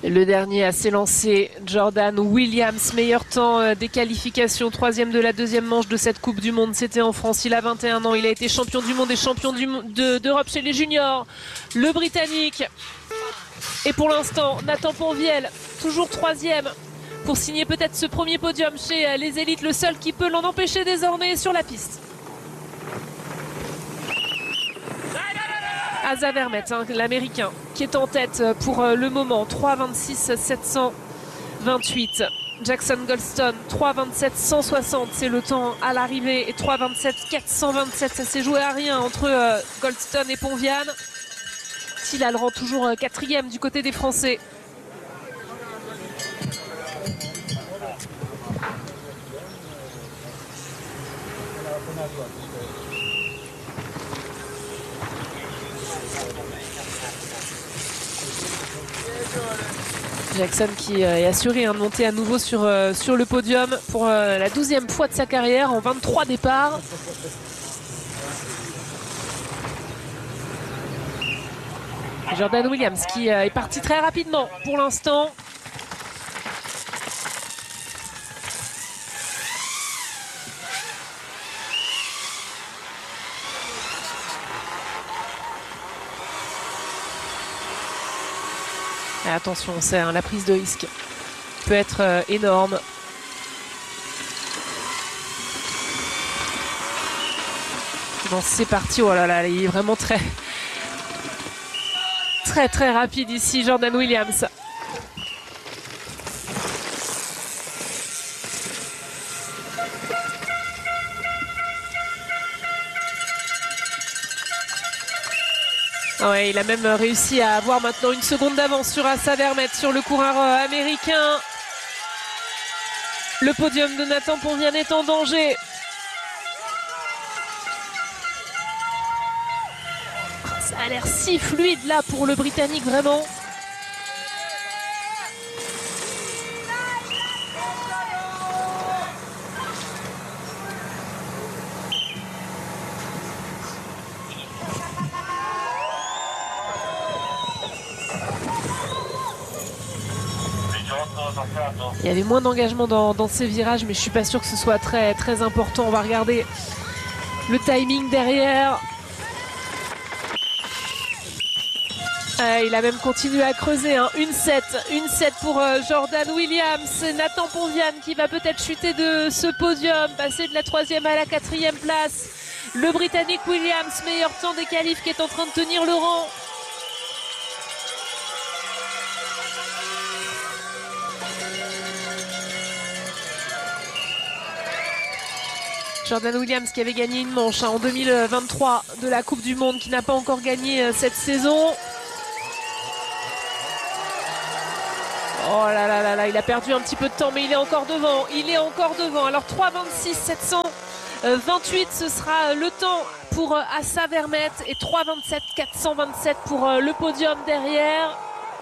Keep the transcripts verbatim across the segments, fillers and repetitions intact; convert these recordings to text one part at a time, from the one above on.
Le dernier à s'élancer, Jordan Williams, meilleur temps des qualifications, troisième de la deuxième manche de cette Coupe du Monde, c'était en France, il a vingt et un ans, il a été champion du monde et champion du, de, d'Europe chez les juniors, le Britannique. Et pour l'instant, Nathan Ponvielle, toujours troisième, pour signer peut-être ce premier podium chez les élites, le seul qui peut l'en empêcher désormais sur la piste. Asa Vermette, hein, l'américain, qui est en tête pour le moment, trois vingt-six sept cent vingt-huit. Jackson Goldstone, trois vingt-sept cent soixante, c'est le temps à l'arrivée, et trois vingt-sept quatre cent vingt-sept, ça s'est joué à rien entre euh, Goldstone et Ponviane. Tilla le rend toujours euh, quatrième du côté des Français. Jackson qui est assuré hein, de monter à nouveau sur, euh, sur le podium pour euh, la douzième fois de sa carrière en vingt-trois départs. Jordan Williams qui euh, est parti très rapidement pour l'instant. Et attention, c'est hein, la prise de risque peut être euh, énorme. Bon, c'est parti. Oh là là, il est vraiment très très très rapide ici, Jordan Williams. Ouais, il a même réussi à avoir maintenant une seconde d'avance sur Asa Vermette, sur le coureur américain. Le podium de Nathan Ponviane est en danger. Ça a l'air si fluide là pour le Britannique, vraiment. Il y avait moins d'engagement dans, dans ces virages, mais je suis pas sûr que ce soit très, très important. On va regarder le timing derrière. Euh, il a même continué à creuser. Hein. Une sept, une sept pour euh, Jordan Williams. C'est Nathan Ponviane qui va peut-être chuter de ce podium, passer de la troisième à la quatrième place. Le Britannique Williams, meilleur temps des qualifs, qui est en train de tenir le rang. Jordan Williams qui avait gagné une manche hein, en deux mille vingt-trois de la Coupe du Monde, qui n'a pas encore gagné euh, cette saison. Oh là là là là, il a perdu un petit peu de temps, mais il est encore devant. Il est encore devant. Alors trois vingt-six sept cent vingt-huit, ce sera le temps pour Asa Vermette, et trois vingt-sept quatre cent vingt-sept pour le podium derrière.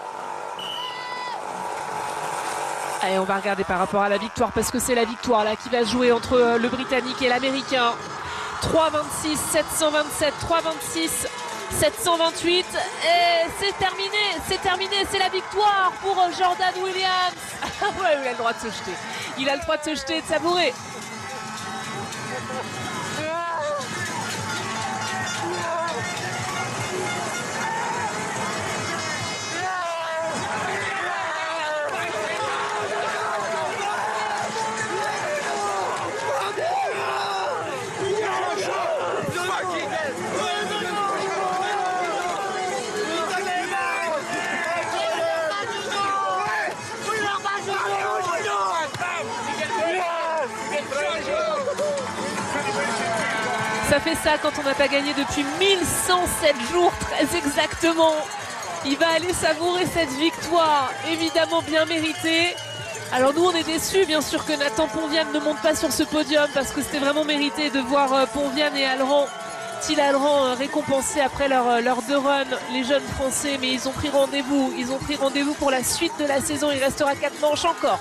Allez, on va regarder par rapport à la victoire, parce que c'est la victoire là qui va se jouer entre le Britannique et l'Américain. trois vingt-six sept cent vingt-sept, trois vingt-six sept cent vingt-huit, et c'est terminé, c'est terminé, c'est la victoire pour Jordan Williams. Ouais, il a le droit de se jeter, il a le droit de se jeter et de savourer. Ça fait ça quand on n'a pas gagné depuis mille cent sept jours, très exactement. Il va aller savourer cette victoire, évidemment bien méritée. Alors nous on est déçus bien sûr que Nathan Ponviane ne monte pas sur ce podium, parce que c'était vraiment mérité de voir Ponviane et Alran, Tilla Alran récompensés après leur, leur deux runs, les jeunes Français. Mais ils ont pris rendez-vous, ils ont pris rendez-vous pour la suite de la saison. Il restera quatre manches encore.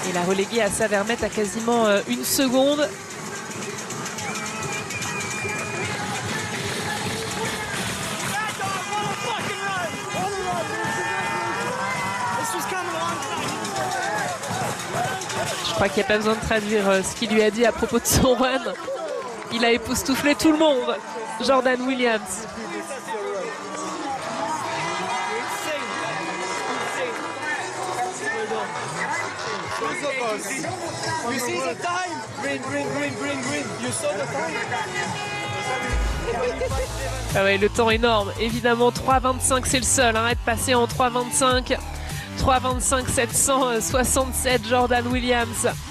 Il a relégué à Savermet à quasiment euh, une seconde. Je crois qu'il n'y a pas besoin de traduire euh, ce qu'il lui a dit à propos de son run. Il a époustouflé tout le monde, Jordan Williams. You see the time? Green, green, green, green, green. You saw the time? Ah ouais, le temps énorme. Évidemment, trois vingt-cinq, c'est le seul hein, à être passé en trois vingt-cinq. trois vingt-cinq sept cent soixante-sept, Jordan Williams.